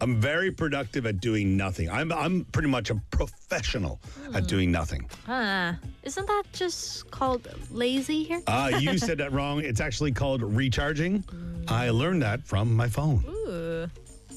I'm very productive at doing nothing. I'm pretty much a professional at doing nothing. Isn't that just called lazy here? You said that wrong. It's actually called recharging. I learned that from my phone. Ooh.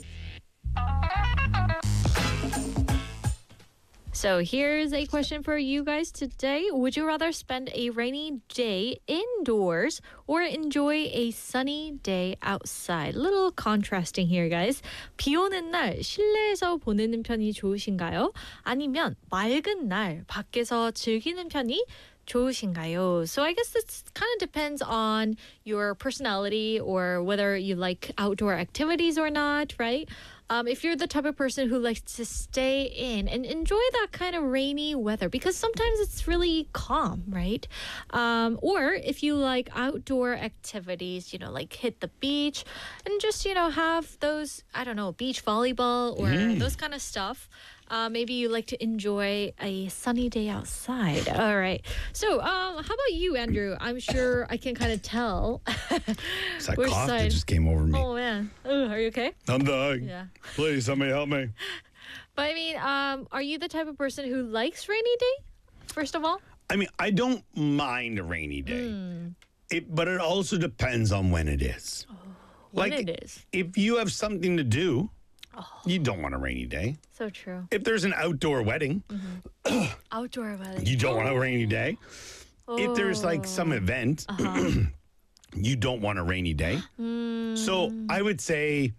So here's a question for you guys today. Would you rather spend a rainy day indoors or enjoy a sunny day outside? Little contrasting here, guys. 비 오는 날 실내에서 보내는 편이 좋으신가요? 아니면 맑은 날 밖에서 즐기는 편이 좋으신가요? So I guess this kind of depends on your personality or whether you like outdoor activities or not, right? If you're the type of person who likes to stay in and enjoy that kind of rainy weather, because sometimes it's really calm, right? Or if you like outdoor activities, like hit the beach and just, have those, I don't know, beach volleyball or those kind of stuff. Maybe you like to enjoy a sunny day outside. All right. So how about you, Andrew? I'm sure I can kind of tell. It's that cough that just came over me. Oh, man. Ooh, are you okay? I'm dying. Yeah. Please, somebody help me. But I mean, are you the type of person who likes rainy day, first of all? I mean, I don't mind a rainy day. But it also depends on when it is. When it is. If you have something to do, you don't want a rainy day. So true. If there's an outdoor wedding, Outdoor weather. you don't want a rainy day. If there's like some event, you don't want a rainy day. So I would say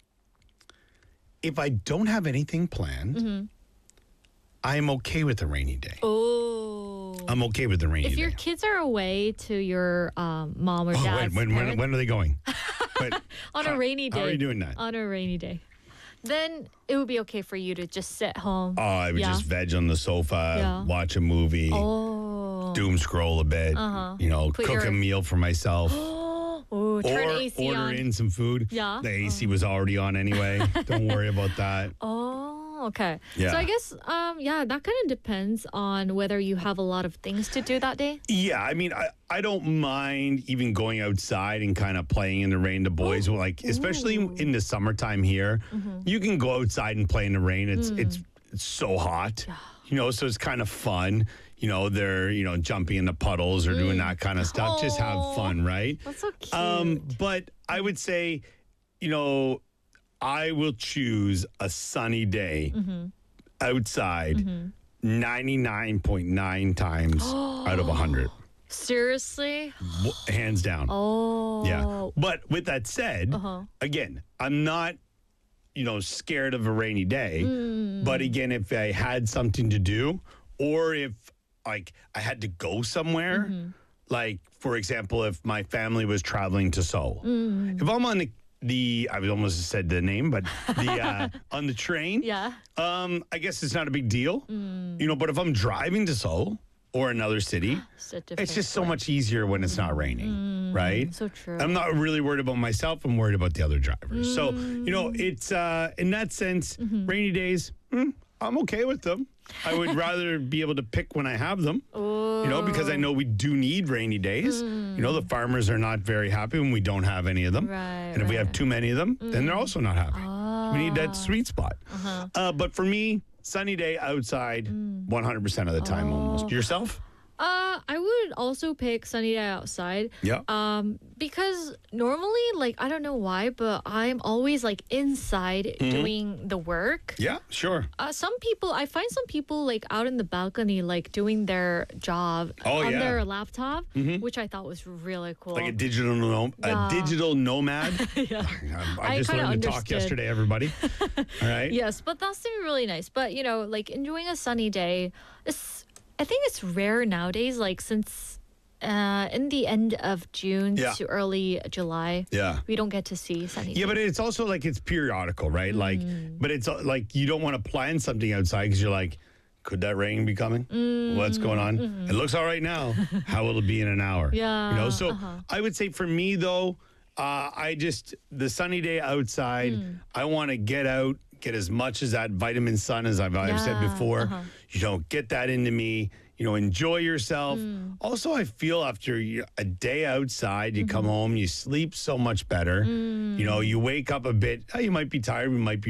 if I don't have anything planned, I'm okay with a rainy day. Oh. I'm okay with the rainy day. If your kids are away to your mom or dad's when are they going? Wait, on a rainy day. How are you doing that? On a rainy day. Then it would be okay for you to just sit home. Oh, I would just veg on the sofa, watch a movie, doom scroll a bit, cook a meal for myself. Turn AC order on. in some food. Yeah. The AC was already on anyway. Don't worry about that. Okay. Yeah. So I guess, that kind of depends on whether you have a lot of things to do that day. Yeah, I mean, I don't mind even going outside and kind of playing in the rain. The boys will especially in the summertime here, you can go outside and play in the rain. It's so hot, so it's kind of fun. They're, jumping in the puddles or doing that kind of stuff. Just have fun, right? That's so cute. But I would say, I will choose a sunny day outside 99.9 times out of 100. Seriously? Hands down. Oh. Yeah. But with that said, again, I'm not, scared of a rainy day. But again, if I had something to do or if I had to go somewhere, like, for example, if my family was traveling to Seoul, if I'm on I would almost said the name, but on the train, I guess it's not a big deal, but if I'm driving to Seoul or another city, it's just so much easier when it's not raining, right? So true. I'm not really worried about myself. I'm worried about the other drivers. So, it's in that sense, rainy days, I'm okay with them. I would rather be able to pick when I have them, because I know we do need rainy days. The farmers are not very happy when we don't have any of them. Right, and if we have too many of them, then they're also not happy. We need that sweet spot. But for me, sunny day outside 100% of the time almost. Yourself? I would also pick sunny day outside. Yeah. Because normally, I don't know why, but I'm always inside doing the work. Yeah, sure. I find some people out in the balcony, doing their job on their laptop, which I thought was really cool. Like a digital nomad. Yeah. I just learned to talk yesterday, everybody. All right. Yes, but that's really nice. But, enjoying a sunny day, I think it's rare nowadays, since in the end of June to early July, we don't get to see sunny days. Yeah, but it's also it's periodical, right? But it's you don't want to plan something outside because you're like, could that rain be coming? What's going on? It looks all right now. How will it be in an hour? Yeah. So I would say for me, though, the sunny day outside, I want to get out, get as much as that vitamin sun as I've said before. Get that into me. Enjoy yourself. Also, I feel after a day outside, you come home, you sleep so much better. You wake up a bit. You might be tired. You might be